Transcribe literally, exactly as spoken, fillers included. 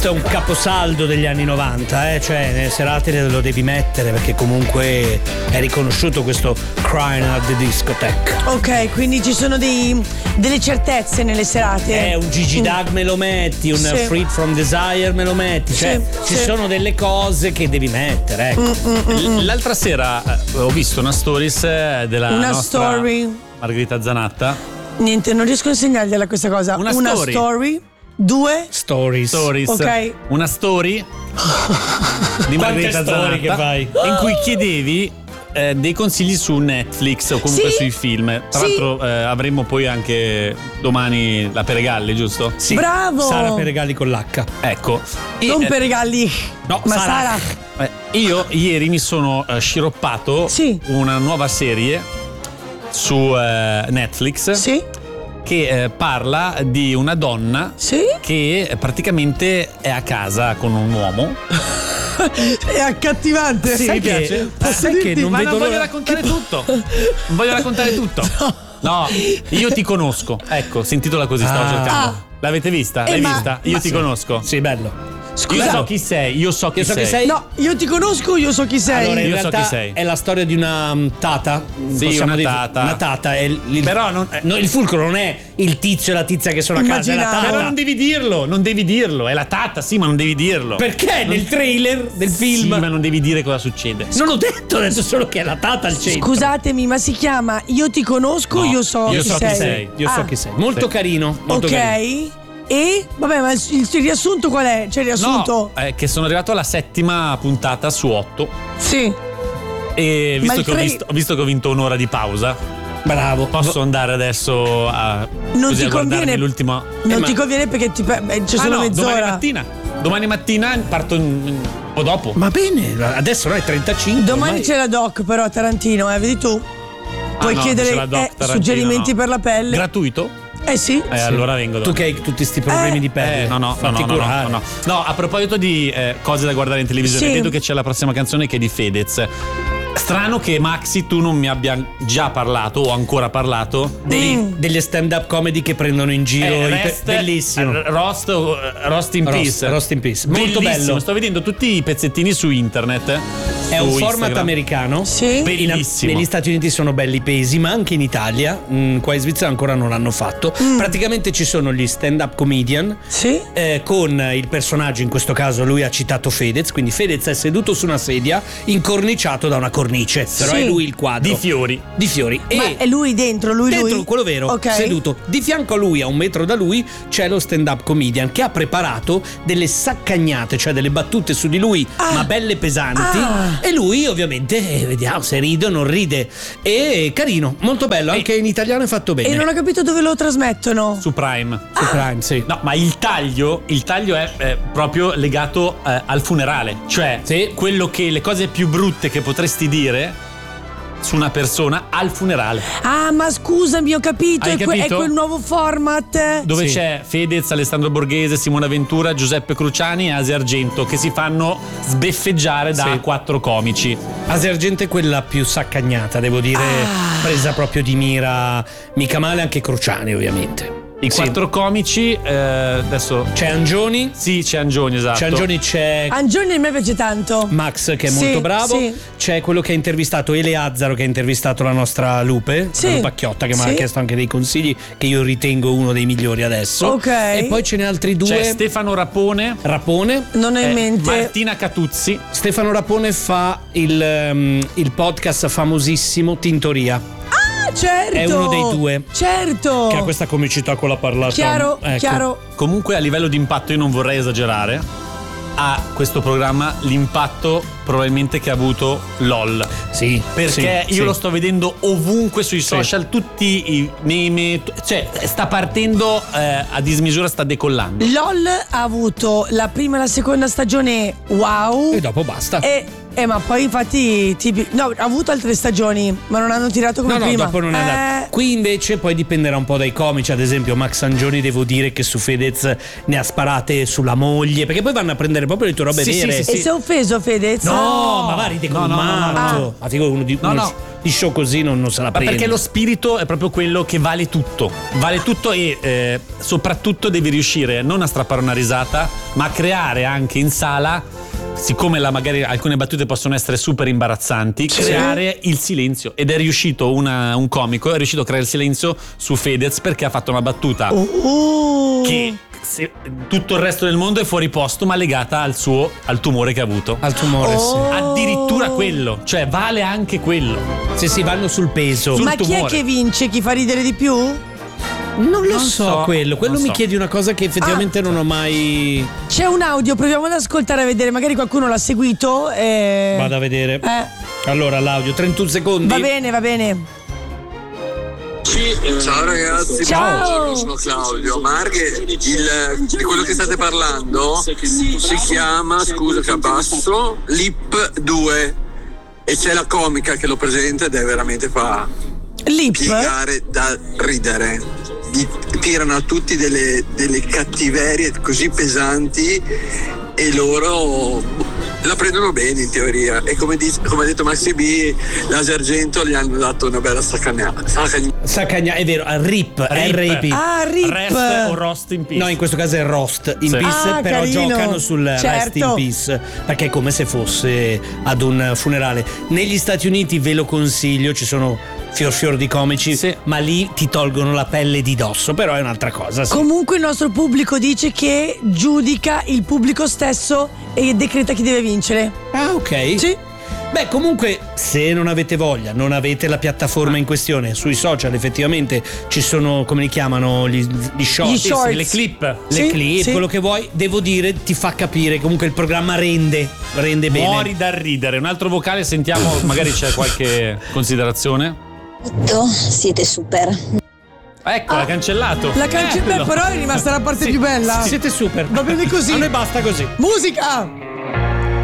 questo è un caposaldo degli anni novanta, eh? Cioè nelle serate lo devi mettere perché comunque è riconosciuto questo Crying at the Discotheque. Ok, quindi ci sono dei, delle certezze nelle serate. Eh, un Gigi Dag me lo metti, un Sì. Freed from Desire me lo metti, cioè Sì, ci sì. sono delle cose che devi mettere, ecco. L- L'altra sera eh, ho visto una stories eh, della Una nostra story. Margherita Zanatta. Niente, non riesco a insegnargliela questa cosa. Una story. story. Due. Stories. Stories. Ok. Una story di Margherita story che Zanatta fai? in cui chiedevi eh, dei consigli su Netflix o comunque Sì. sui film. Tra Sì. l'altro eh, avremo poi anche domani la Peregalli, giusto? Sì. Bravo. Sara Peregali con l'H. Ecco. E, Non eh, per regali. No, ma Sara. Sara. eh, io ieri mi sono eh, sciroppato Sì. una nuova serie su eh, Netflix Sì. che eh, parla di una donna Sì. che praticamente è a casa con un uomo. È accattivante. Sì, Sai mi piace. che posso Sai che dirti- non Ma vedo non voglio l'ora- raccontare tutto. Non voglio raccontare tutto. No, io ti conosco. Ecco, si intitola così, stavo Ah. cercando. Ah. L'avete vista? Eh, L'hai ma- vista? Io ma- ti conosco. Sì, bello. Scusa. Io so chi sei, io so chi, Io so sei. chi sei. No, io ti conosco, io so chi sei. Allora, in Io so realtà chi sei. è la storia di una um, tata. Sì, possiamo una dire- tata. Una tata. È il, il- Però non- eh, no, il fulcro non è il tizio e la tizia che sono a casa, è la Immaginavo. tata. Però non devi dirlo, non devi dirlo. È la tata, sì, ma non devi dirlo. Perché nel trailer del film Sì, ma non devi dire cosa succede. non ho detto, ho detto solo che è la tata al centro. Scusatemi, ma si chiama Io ti conosco, No, io so io chi so chi sei. sei. Io so Ah, chi sei. Molto Sì. carino, molto Ok. carino. E vabbè, ma il, il riassunto qual è? Cioè il riassunto? No, è che sono arrivato alla settima puntata su otto. Sì. E Ma visto il che, ho tre- visto, ho visto che ho vinto un'ora di pausa, Bravo. posso andare adesso a, Non così ti a guardarmi conviene. l'ultima. Non Eh, ti ma- conviene perché ti, beh, c'è Ah, solo no, mezz'ora. domani mattina. Domani mattina parto un, un po' dopo. Ma bene, adesso no, è trentacinque. Domani ormai. c'è la doc però a Tarantino, eh, vedi tu? Puoi Ah, no, chiedere c'è la doc eh, Tarantino, suggerimenti no. per la pelle. Gratuito? eh sì. Eh, allora vengo Tu dopo. che hai tutti questi problemi Eh, di pelle. Eh, no, no, no, fatti no, no, curare. no, no. No, a proposito di eh, cose da guardare in televisione, Sì. vedo che c'è la prossima canzone che è di Fedez. Strano che Maxi tu non mi abbia già parlato o ancora parlato Dei- Mm. Delle stand-up comedy che prendono in giro Eh, i pe- Rest- bellissimo. eh, Rost, eh, Rost in Rost- Peace. Rost in Peace. Molto Bellissimo. bello. Sto vedendo tutti i pezzettini su internet. È su un format Instagram. americano. Sì. In- Bellissimo. negli Stati Uniti sono belli pesi, ma anche in Italia, mh, qua in Svizzera ancora non l'hanno fatto. Mm. Praticamente ci sono gli stand-up comedian Sì. eh, con il personaggio, in questo caso lui ha citato Fedez, quindi Fedez è seduto su una sedia incorniciato da una cornice, però Sì. è lui il quadro. Di fiori. Di fiori. Ma e è lui dentro, lui dentro lui. quello vero, Ok. seduto di fianco a lui, a un metro da lui, c'è lo stand-up comedian che ha preparato delle saccagnate, cioè delle battute su di lui, Ah. ma belle pesanti. Ah. E lui, ovviamente, eh, vediamo se ride o non ride. E carino, molto bello, anche in italiano è fatto bene. E non ho capito dove lo trasmettono. Su Prime. Su Prime, sì. No, ma il taglio, il taglio è eh, proprio legato eh, al funerale. Cioè, Sì. quello che le cose più brutte che potresti dire su una persona al funerale. Ah, ma scusami, ho capito. Hai È, que- è capito? quel nuovo format. Dove Sì. c'è Fedez, Alessandro Borghese, Simona Ventura, Giuseppe Cruciani e Asia Argento che si fanno sbeffeggiare da Sì. quattro comici. Asia Argento è quella più saccagnata, devo dire, Ah. presa proprio di mira, mica male, anche Cruciani, ovviamente. I Sì. quattro comici, eh, adesso. C'è Angioni, Sì, c'è Angioni, esatto. c'è Angioni, c'è Angioni a me piace tanto. Max che è Sì, molto bravo, sì. c'è quello che ha intervistato Ele Azzaro, che ha intervistato la nostra Lupe, Sì. la Lupa Chiotta, che mi Sì. ha chiesto anche dei consigli che io ritengo uno dei migliori adesso. Ok. E poi ce n'è altri due. C'è Stefano Rapone, Rapone. Non ho in eh, mente. Martina Catuzzi. Stefano Rapone fa il, ehm, il podcast famosissimo Tintoria, Ah, certo. è uno dei due. Certo. che ha questa comicità con la parlata. Chiaro, Ecco. chiaro. Comunque a livello di impatto io non vorrei esagerare. Ha questo programma l'impatto probabilmente che ha avuto LOL. Sì, Perché sì, io sì. lo sto vedendo ovunque sui Sì. social, tutti i meme, t- cioè sta partendo eh, a dismisura, sta decollando. LOL ha avuto la prima e la seconda stagione wow. E dopo basta. E, eh, ma poi infatti tipi- no, ha avuto altre stagioni, ma non hanno tirato come No, no, prima. dopo non è Eh, andato. Qui invece poi dipenderà un po' dai comici. Ad esempio Max Angioni, devo dire che su Fedez ne ha sparate sulla moglie, perché poi vanno a prendere proprio le tue robe Sì, sì, vere. sì, E si è offeso Fedez? No, ma va, ride No, con no, un no, no, matto. no. Ma figo, uno di No, uno- no. di show così non, non se la Ma prende. perché lo spirito è proprio quello che vale tutto, vale tutto e eh, soprattutto devi riuscire non a strappare una risata, ma a creare anche in sala, siccome la, magari alcune battute possono essere super imbarazzanti, Sì. creare il silenzio. Ed è riuscito una- un comico, è riuscito a creare il silenzio su Fedez perché ha fatto una battuta Oh. che se- tutto il resto del mondo è fuori posto, ma legata al suo al tumore che ha avuto. Al tumore, Oh. Addirittura quello, cioè vale anche quello. sì. Sì, sì, vanno sul peso. Sul Ma chi è tumore. che vince? Chi fa ridere di più? Non lo Non so, so, quello. Quello non mi so. chiedi una cosa che effettivamente non ho mai. C'è un audio, proviamo ad ascoltare a vedere, magari qualcuno l'ha seguito. E... Vado a vedere. Eh, Allora, l'audio, trentuno secondi. va bene, va bene. Ciao ragazzi, Ciao. buongiorno, sono Claudio. Marghe, il, di quello che state parlando si chiama, scusa che abbasso, Lip due e c'è la comica che lo presenta ed è veramente fa Lip. piegare da ridere. Gli tirano a tutti delle, delle cattiverie così pesanti e loro la prendono bene in teoria e come, dice, come ha detto Maxi B, l'Argento gli hanno dato una bella saccagnata. Sacagna, è vero, a Rip, R I P. Ah, Rip. Rest o Rost in Peace. No, in questo caso è Rost in Sì. Peace, Ah, però carino. giocano sul Rest Certo. in Peace, perché è come se fosse ad un funerale. Negli Stati Uniti ve lo consiglio, ci sono fior fior di comici, Sì. ma lì ti tolgono la pelle di dosso, però è un'altra cosa. Sì. Comunque il nostro pubblico dice che giudica il pubblico stesso e decreta chi deve vincere. Ah, ok. Sì. Beh, comunque, se non avete voglia, non avete la piattaforma in questione, sui social effettivamente ci sono, come li chiamano, gli, gli short, Gli sì, shorts. le clip, le Sì, clip, sì. quello che vuoi, devo dire, ti fa capire, comunque il programma rende, rende bene. Muori dal ridere. Un altro vocale, sentiamo, magari c'è qualche considerazione. Siete super. Ecco, l'ha cancellato. La canzone, Bello. però è rimasta la parte Sì, più bella. Siete super. Va bene così. A noi basta così. Musica!